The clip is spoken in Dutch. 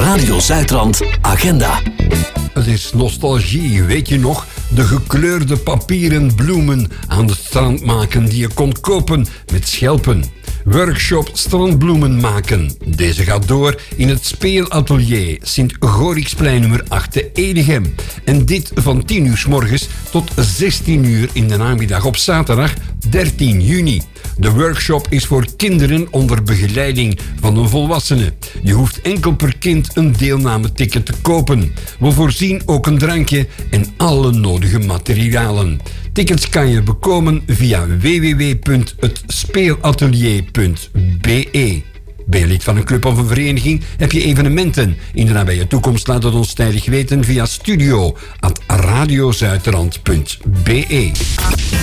Radio Zuidrand Agenda. Het is nostalgie, weet je nog? De gekleurde papieren bloemen aan het strand maken die je kon kopen met schelpen. Workshop strandbloemen maken. Deze gaat door in het speelatelier Sint-Goriksplein nummer 8 te Edegem. En dit van 10 uur 's morgens tot 16 uur in de namiddag op zaterdag 13 juni. De workshop is voor kinderen onder begeleiding van een volwassene. Je hoeft enkel per kind een deelnameticket te kopen. We voorzien ook een drankje en alle nodige materialen. Tickets kan je bekomen via www.hetspielatelier.be. Ben je lid van een club of een vereniging? Heb je evenementen in de nabije toekomst? Laat het ons tijdig weten via studio@radiozuidrand.be.